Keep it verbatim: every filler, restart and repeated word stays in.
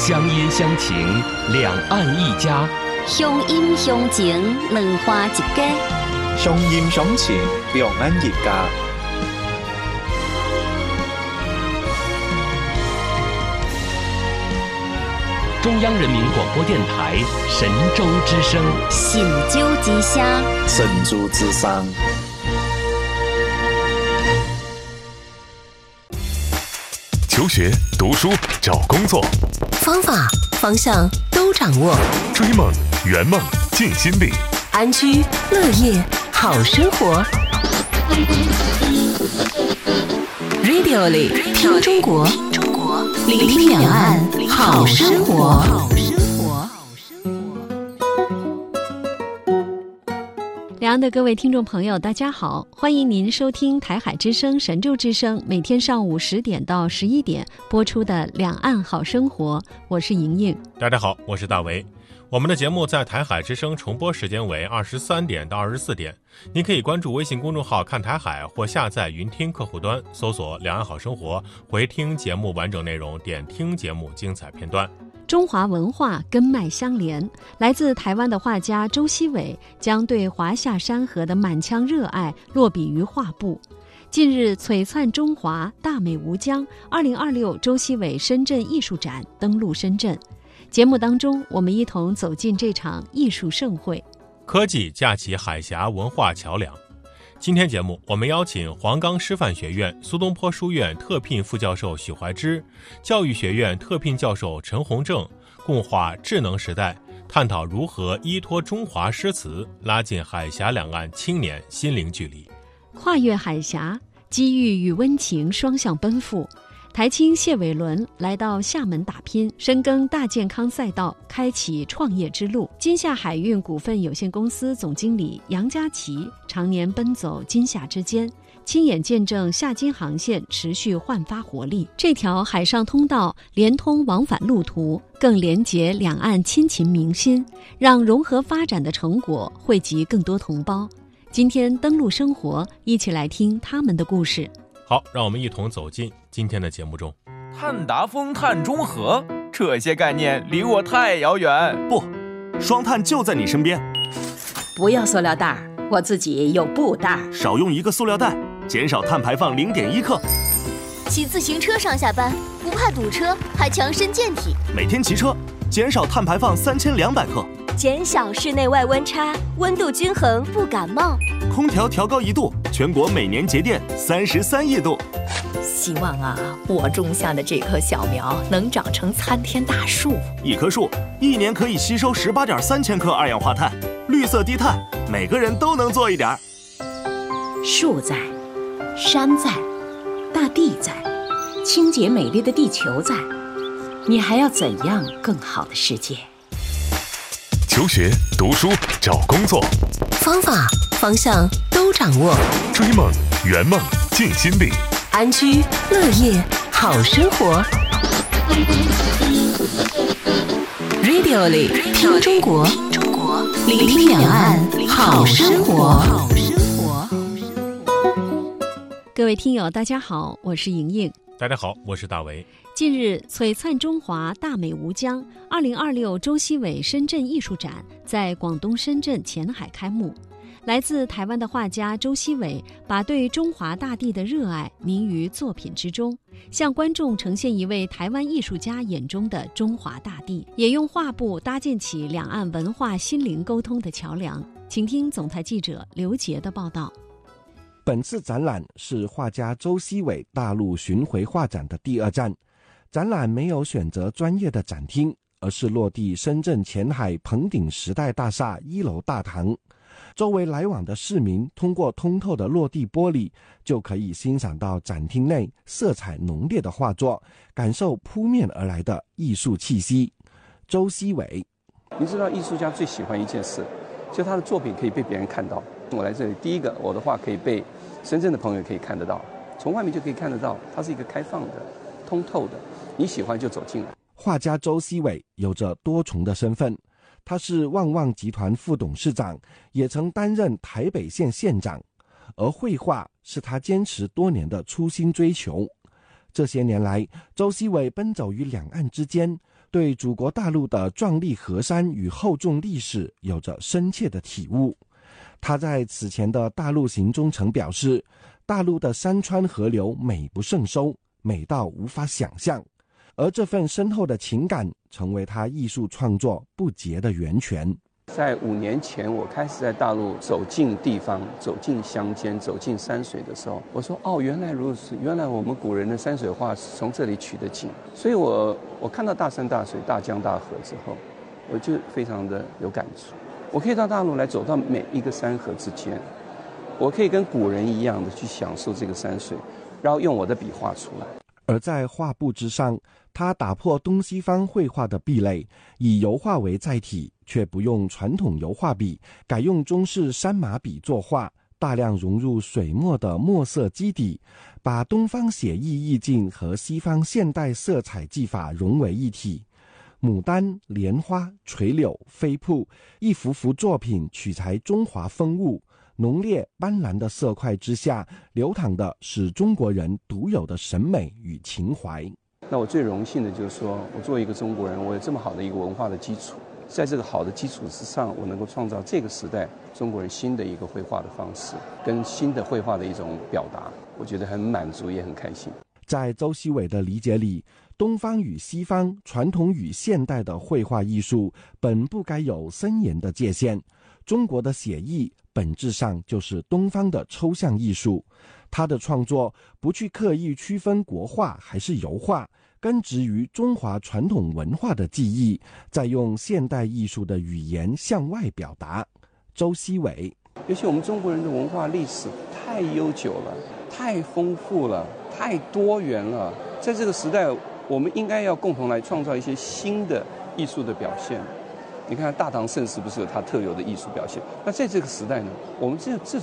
乡音乡情，两岸一家； 乡音乡情，两花一家。 乡音乡情，两岸一家。 中央人民广播电台神州之声， 神州之声， 神州之声。 求学、读书、找工作， 方法、方向都掌握。 追梦、圆梦、尽心力， 安居乐业好生活。Radio 里听中国，聆听两岸好生活。 两岸的各位听众朋友大家好，欢迎您收听台海之声神州之声每天上午十点到十一点播出的两岸好生活，我是莹莹。 大家好，我是大为。我们的节目在台海之声重播时间为二十三点到二十四点，您可以关注微信公众号看台海，或下载云听客户端搜索两岸好生活，回听节目完整内容，点听节目精彩片段。 中华文化根脉相连，来自台湾的画家周锡伟将对华夏山河的满腔热爱落笔于画布。近日璀璨中华，大美无疆二零二六周锡伟深圳艺术展登陆深圳。节目当中，我们一同走进这场艺术盛会。 科技架起海峡文化桥梁。今天节目我们邀请黄冈师范学院苏东坡书院特聘副教授许怀之，教育学院特聘教授陈洪正，共话智能时代，探讨如何依托中华诗词拉近海峡两岸青年心灵距离。 跨越海峡，机遇与温情双向奔赴。台青谢伟伦来到厦门打拼，深耕大健康赛道，开启创业之路。金夏海运股份有限公司总经理杨家琪常年奔走金夏之间，亲眼见证夏金航线持续焕发活力。这条海上通道连通往返路途，更连结两岸亲情民心，让融合发展的成果惠及更多同胞。今天登陆生活，一起来听他们的故事。 好，让我们一同走进今天的节目中。 碳达峰、碳中和，这些概念离我太遥远。 不，双碳就在你身边。 不要塑料袋，我自己有布袋。 少用一个塑料袋，减少碳排放零点一克。 骑自行车上下班，不怕堵车，还强身健体。 每天骑车，减少碳排放三千两百克。 减小室内外温差，温度均衡不感冒。 空调调高一度，全国每年节电三十三亿度。 希望啊，我种下的这棵小苗能长成参天大树。 一棵树一年可以吸收十八点三千克二氧化碳，绿色低碳，每个人都能做一点。 树在，山在，大地在，清洁美丽的地球在，你还要怎样更好的世界？ 求学、读书、找工作， 方法、方向都掌握。 追梦、圆梦、尽心力， 安居乐业好生活。Radio 里听中国，聆听两岸好生活。 各位听友大家好，我是莹莹。 大家好，我是大为。 近日璀璨中华，大美无疆二零二六周锡伟深圳艺术展在广东深圳前海开幕。来自台湾的画家周锡伟把对中华大地的热爱凝于作品之中，向观众呈现一位台湾艺术家眼中的中华大地，也用画布搭建起两岸文化心灵沟通的桥梁。请听总台记者刘杰的报道。 本次展览是画家周锡伟大陆巡回画展的第二站。展览没有选择专业的展厅，而是落地深圳前海鹏鼎时代大厦一楼大堂。周围来往的市民通过通透的落地玻璃，就可以欣赏到展厅内色彩浓烈的画作，感受扑面而来的艺术气息。周锡伟， 你知道艺术家最喜欢一件事，就他的作品可以被别人看到。我来这里，第一个，我的画可以被深圳的朋友可以看得到，从外面就可以看得到，它是一个开放的、通透的，你喜欢就走进来。 画家周锡伟有着多重的身份，他是旺旺集团副董事长，也曾担任台北县县长，而绘画是他坚持多年的初心追求。这些年来，周锡伟奔走于两岸之间， 对祖国大陆的壮丽河山与厚重历史有着深切的体悟。他在此前的大陆行中曾表示，大陆的山川河流美不胜收，美到无法想象，而这份深厚的情感成为他艺术创作不竭的源泉。 在五年前，我开始在大陆走进地方、走进乡间、走进山水的时候，我说：“哦，原来如此，原来我们古人的山水画是从这里取的景。”所以我我看到大山大水、大江大河之后，我就非常的有感触。我可以到大陆来，走到每一个山河之间，我可以跟古人一样的去享受这个山水，然后用我的笔画出来。 而在画布之上，他打破东西方绘画的壁垒，以油画为载体，却不用传统油画笔，改用中式山马笔作画，大量融入水墨的墨色基底，把东方写意意境和西方现代色彩技法融为一体。牡丹、莲花、垂柳、飞瀑，一幅幅作品取材中华风物，浓烈斑斓的色块之下，流淌的是中国人独有的审美与情怀。 那我最荣幸的就是说，我作为一个中国人，我有这么好的一个文化的基础，在这个好的基础之上，我能够创造这个时代中国人新的一个绘画的方式，跟新的绘画的一种表达，我觉得很满足，也很开心。 在周锡伟的理解里，东方与西方、传统与现代的绘画艺术本不该有森严的界限。中国的写意本质上就是东方的抽象艺术，他的创作不去刻意区分国画还是油画，根植于中华传统文化的记忆，再用现代艺术的语言向外表达。周锡伟， 尤其我们中国人的文化历史太悠久了，太丰富了，太多元了，在这个时代，我们应该要共同来创造一些新的艺术的表现。你看大唐盛世不是有它特有的艺术表现？那在这个时代呢，我们这这